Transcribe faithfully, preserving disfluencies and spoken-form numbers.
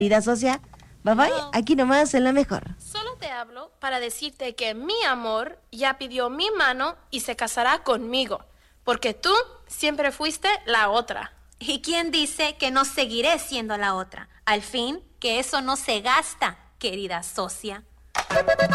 Querida socia, bye bye, No. aquí nomás en la mejor. Solo te hablo para decirte que mi amor ya pidió mi mano y se casará conmigo, porque tú siempre fuiste la otra. ¿Y quién dice que no seguiré siendo la otra? Al fin, que eso no se gasta, querida socia.